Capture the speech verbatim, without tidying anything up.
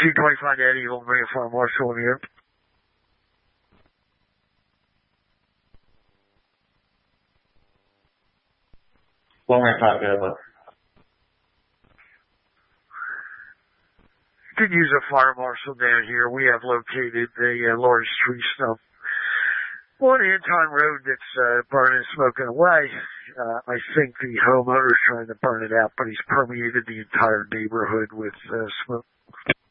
two twenty-five Daddy, Old Man Fire Marshal here. Long Man five, go ahead. Could use a fire marshal down here. We have located a uh, large tree stump on Anton Road that's uh, burning, smoking away. Uh, I think the homeowner's trying to burn it out, but he's permeated the entire neighborhood with uh, smoke.